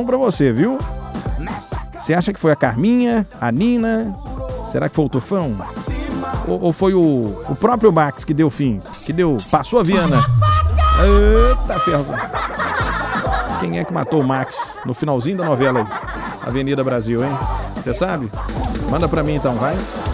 Tufão pra você, viu? Você acha que foi a Carminha, a Nina? Será que foi o Tufão? Ou foi o próprio Max que deu fim? Passou a Viana? Eita ferro! Quem é que matou o Max no finalzinho da novela aí? Avenida Brasil, hein? Você sabe? Manda pra mim então, vai.